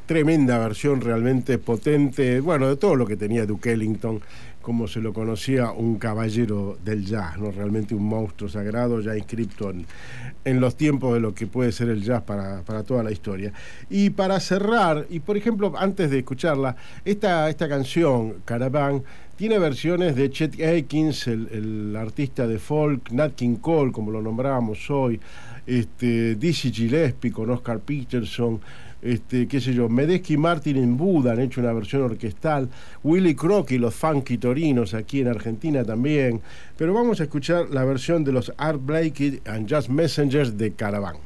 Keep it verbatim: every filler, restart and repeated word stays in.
tremenda versión realmente potente, bueno, de todo lo que tenía Duke Ellington, como se lo conocía, un caballero del jazz, ¿no? Realmente un monstruo sagrado ya inscripto en, en los tiempos de lo que puede ser el jazz para, para toda la historia. Y para cerrar, y por ejemplo, antes de escucharla, esta, esta canción, Caravan, tiene versiones de Chet Atkins, el, el artista de folk, Nat King Cole, como lo nombrábamos hoy, este, Dizzy Gillespie con Oscar Peterson, este, qué sé yo, Medeski y Martin en Buda han hecho una versión orquestal, Willy Crockett y los Funky Torinos aquí en Argentina también, pero vamos a escuchar la versión de los Art Blakey and Jazz Messengers de Caravan.